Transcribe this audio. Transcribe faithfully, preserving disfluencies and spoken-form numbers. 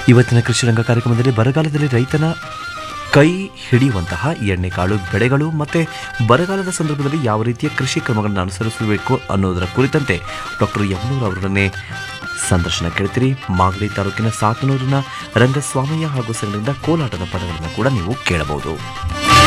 ಇವತ್ತಿನ ಕೃಷಿ ರಂಗ ಕಾರ್ಯಕ್ರಮದಲ್ಲಿ ಬರಗಾಲದಲ್ಲಿ ರೈತನ ಕೈ ಹಿಡಿಯುವಂತಹ ಎಣ್ಣೆಕಾಳು ಬೆಳೆಗಳು ಮತ್ತು ಬರಗಾಲದ ಸಂದರ್ಭದಲ್ಲಿ ಯಾವ ರೀತಿಯ ಕೃಷಿ ಕ್ರಮಗಳನ್ನು ಅನುಸರಿಸಬೇಕು ಅನ್ನೋದರ ಕುರಿತಂತೆ ಡಾಕ್ಟರ್ ಯಮನೂರ್ ಅವರನ್ನೇ ಸಂದರ್ಶನ ಕೇಳ್ತೀರಿ. ಮಾಗಡಿ ತಾಲೂಕಿನ ಸಾತನೂರಿನ ರಂಗಸ್ವಾಮಯ್ಯ ಹಾಗೂ ಸಂಘದಿಂದ ಕೋಲಾಟದ ಪದಗಳನ್ನು ಕೂಡ ನೀವು ಕೇಳಬಹುದು.